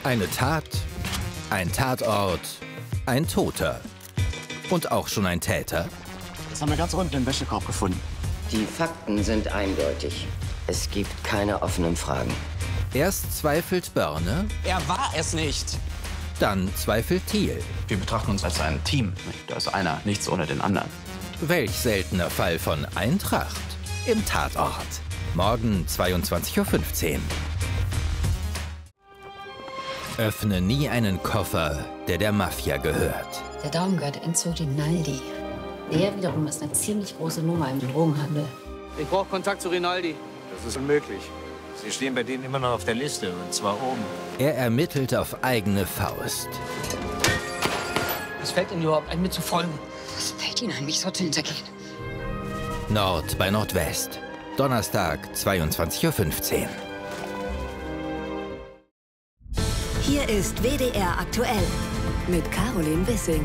Eine Tat, ein Tatort, ein Toter und auch schon ein Täter. Das haben wir ganz unten im Wäschekorb gefunden. Die Fakten sind eindeutig. Es gibt keine offenen Fragen. Erst zweifelt Börne, Er war es nicht. dann zweifelt Thiel. Wir betrachten uns als ein Team. Da ist einer, nichts ohne den anderen. Welch seltener Fall von Eintracht im Tatort. Morgen 22:15 Uhr. Öffne nie einen Koffer, der Mafia gehört. Der Daumengürtel entzog den Naldi. Der wiederum ist eine ziemlich große Nummer im Drogenhandel. Ich brauche Kontakt zu Rinaldi. Das ist unmöglich. Sie stehen bei denen immer noch auf der Liste, und zwar oben. Er ermittelt auf eigene Faust. Was fällt Ihnen überhaupt ein, mir zu folgen? Was fällt Ihnen ein, mich so zu hintergehen? Nord bei Nordwest. Donnerstag 22:15 Uhr. Hier ist WDR aktuell mit Caroline Wissing.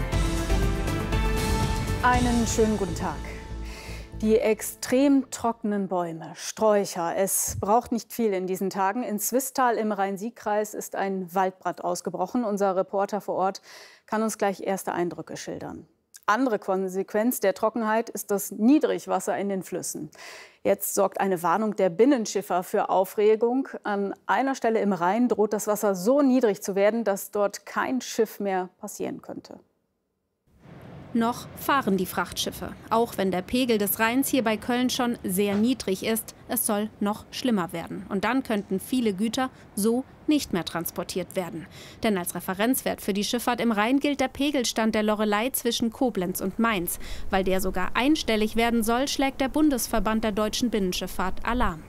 Einen schönen guten Tag. Die extrem trockenen Bäume, Sträucher. Es braucht nicht viel in diesen Tagen. In Swisttal im Rhein-Sieg-Kreis ist ein Waldbrand ausgebrochen. Unser Reporter vor Ort kann uns gleich erste Eindrücke schildern. Andere Konsequenz der Trockenheit ist das Niedrigwasser in den Flüssen. Jetzt sorgt eine Warnung der Binnenschiffer für Aufregung. An einer Stelle im Rhein droht das Wasser so niedrig zu werden, dass dort kein Schiff mehr passieren könnte. Noch fahren die Frachtschiffe, auch wenn der Pegel des Rheins hier bei Köln schon sehr niedrig ist. Es soll noch schlimmer werden. Und dann könnten viele Güter so nicht mehr transportiert werden. Denn als Referenzwert für die Schifffahrt im Rhein gilt der Pegelstand der Loreley zwischen Koblenz und Mainz. Weil der sogar einstellig werden soll, schlägt der Bundesverband der deutschen Binnenschifffahrt Alarm.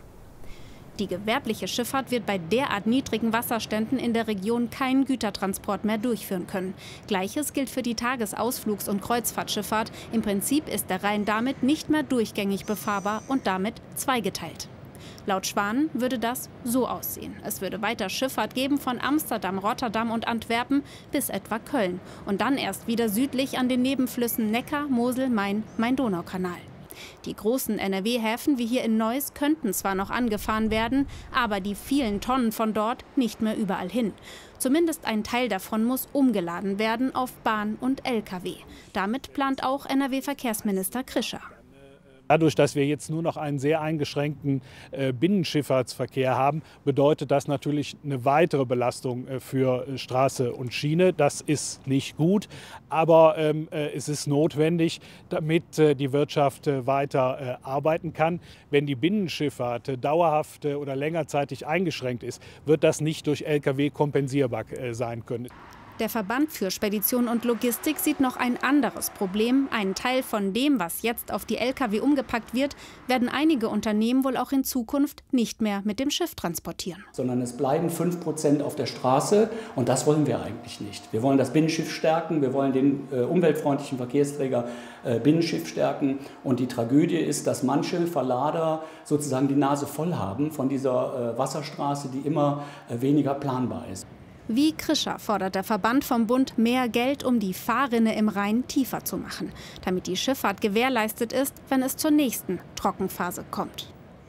Die gewerbliche Schifffahrt wird bei derart niedrigen Wasserständen in der Region keinen Gütertransport mehr durchführen können. Gleiches gilt für die Tagesausflugs- und Kreuzfahrtschifffahrt. Im Prinzip ist der Rhein damit nicht mehr durchgängig befahrbar und damit zweigeteilt. Laut Schwan würde das so aussehen. Es würde weiter Schifffahrt geben von Amsterdam, Rotterdam und Antwerpen bis etwa Köln. Und dann erst wieder südlich an den Nebenflüssen Neckar, Mosel, Main, Main-Donau-Kanal. Die großen NRW-Häfen wie hier in Neuss könnten zwar noch angefahren werden, aber die vielen Tonnen von dort nicht mehr überall hin. Zumindest ein Teil davon muss umgeladen werden auf Bahn und Lkw. Damit plant auch NRW-Verkehrsminister Krischer. Dadurch, dass wir jetzt nur noch einen sehr eingeschränkten Binnenschifffahrtsverkehr haben, bedeutet das natürlich eine weitere Belastung für Straße und Schiene. Das ist nicht gut, aber es ist notwendig, damit die Wirtschaft weiter arbeiten kann. Wenn die Binnenschifffahrt dauerhaft oder längerzeitig eingeschränkt ist, wird das nicht durch Lkw kompensierbar sein können. Der Verband für Spedition und Logistik sieht noch ein anderes Problem. Einen Teil von dem, was jetzt auf die Lkw umgepackt wird, werden einige Unternehmen wohl auch in Zukunft nicht mehr mit dem Schiff transportieren. Sondern es bleiben 5% auf der Straße und das wollen wir eigentlich nicht. Wir wollen das Binnenschiff stärken, wir wollen den umweltfreundlichen Verkehrsträger Binnenschiff stärken. Und die Tragödie ist, dass manche Verlader sozusagen die Nase voll haben von dieser Wasserstraße, die immer weniger planbar ist. Wie Krischer fordert der Verband vom Bund mehr Geld, um die Fahrrinne im Rhein tiefer zu machen, damit die Schifffahrt gewährleistet ist, wenn es zur nächsten Trockenphase kommt.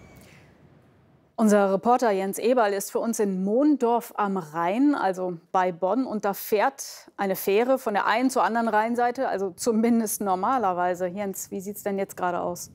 Unser Reporter Jens Eberl ist für uns in Mondorf am Rhein, also bei Bonn. Und da fährt eine Fähre von der einen zur anderen Rheinseite, also zumindest normalerweise. Jens, wie sieht es denn jetzt gerade aus?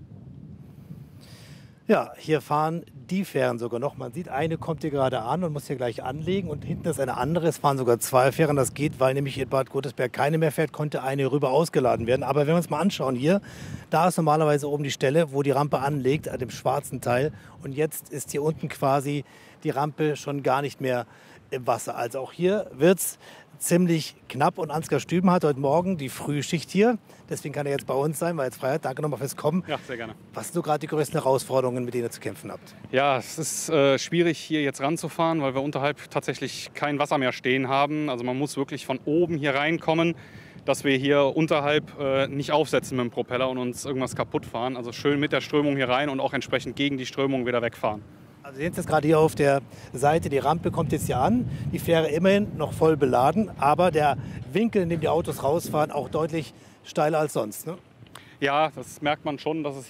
Ja, hier fahren die Fähren sogar noch. Man sieht, eine kommt hier gerade an und muss hier gleich anlegen. Und hinten ist eine andere. Es fahren sogar zwei Fähren. Das geht, weil nämlich in Bad Godesberg keine mehr fährt, konnte eine rüber ausgeladen werden. Aber wenn wir uns mal anschauen hier, da ist normalerweise oben die Stelle, wo die Rampe anlegt, an dem schwarzen Teil. Und jetzt ist hier unten quasi die Rampe schon gar nicht mehr im Wasser. Also auch hier wird es ziemlich knapp. Und Ansgar Stüben hat heute Morgen die Frühschicht hier. Deswegen kann er jetzt bei uns sein, weil jetzt frei hat. Danke nochmal fürs Kommen. Ja, sehr gerne. Was sind so gerade die größten Herausforderungen, mit denen ihr zu kämpfen habt? Ja, es ist schwierig, hier jetzt ranzufahren, weil wir unterhalb tatsächlich kein Wasser mehr stehen haben. Also man muss wirklich von oben hier reinkommen, dass wir hier unterhalb nicht aufsetzen mit dem Propeller und uns irgendwas kaputt fahren. Also schön mit der Strömung hier rein und auch entsprechend gegen die Strömung wieder wegfahren. Also jetzt ist gerade hier auf der Seite, die Rampe kommt jetzt hier an, die Fähre immerhin noch voll beladen, aber der Winkel, in dem die Autos rausfahren, auch deutlich steiler als sonst, ne? Ja, das merkt man schon, dass es